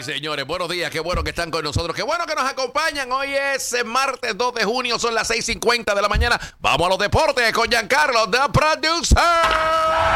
señores, buenos días, qué bueno que están con nosotros, qué bueno que nos acompañan. Hoy es martes 2 de junio, son las 6:50 de la mañana. Vamos a los deportes con Giancarlo, The Producer.